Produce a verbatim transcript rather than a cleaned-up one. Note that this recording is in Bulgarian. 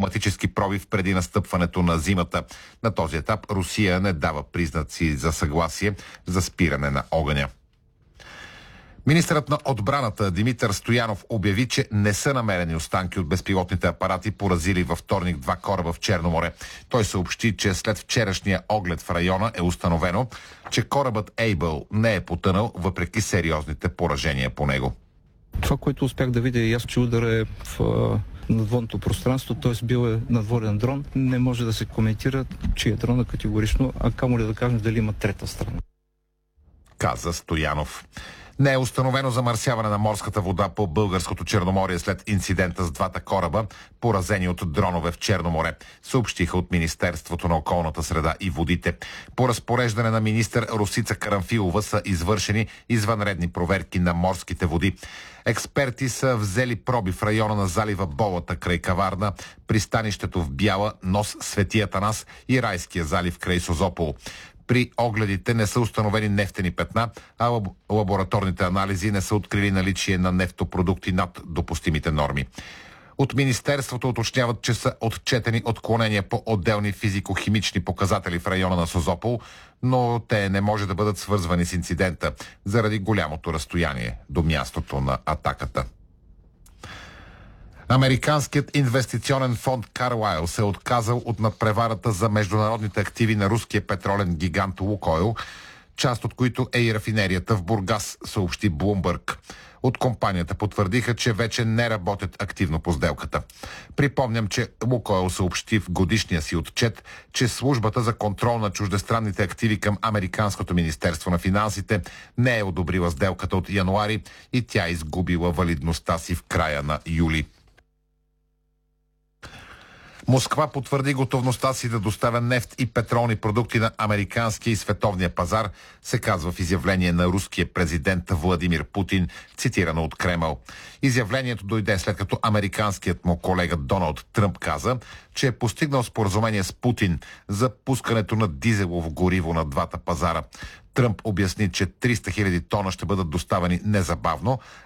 дипломатически пробив преди настъпването на зимата. На този етап Русия не дава признаци за съгласие за спиране на огъня. Министърът на отбраната Димитър Стоянов обяви, че не са намерени останки от безпилотните апарати, поразили във вторник два кораба в Черно море. Той съобщи, че след вчерашния оглед в района е установено, че корабът Ейбъл не е потънал, въпреки сериозните поражения по него. Това, което успях да видя и аз, че удар е в надводното пространство, т.е. бил е надводен дрон. Не може да се коментира, че е дрона категорично, а камо ли да кажем дали има трета страна. Каза Стоянов. Не е установено замърсяване на морската вода по българското Черноморие след инцидента с двата кораба, поразени от дронове в Черно море, съобщиха от Министерството на околната среда и водите. По разпореждане на министър Росица Карамфилова са извършени извънредни проверки на морските води. Експерти са взели проби в района на залива Болата край Каварна, пристанището в Бяла, нос Свети Атанас и Райския залив край Созопол. При огледите не са установени нефтени петна, а лаб... лабораторните анализи не са открили наличие на нефтопродукти над допустимите норми. От Министерството уточняват, че са отчетени отклонения по отделни физико-химични показатели в района на Созопол, но те не може да бъдат свързвани с инцидента заради голямото разстояние до мястото на атаката. Американският инвестиционен фонд Carlyle се е отказал от надпреварата за международните активи на руския петролен гигант Лукойл, част от които е и рафинерията в Бургас, съобщи Bloomberg. От компанията потвърдиха, че вече не работят активно по сделката. Припомням, че Лукойл съобщи в годишния си отчет, че службата за контрол на чуждестранните активи към Американското министерство на финансите не е одобрила сделката от януари и тя изгубила валидността си в края на юли. Москва потвърди готовността си да доставя нефт и петролни продукти на американския и световния пазар, се казва в изявление на руския президент Владимир Путин, цитирано от Кремъл. Изявлението дойде след като американският му колега Доналд Тръмп каза, че е постигнал споразумение с Путин за пускането на дизелово гориво на двата пазара. Тръмп обясни, че триста хиляди тона ще бъдат доставени незабавно,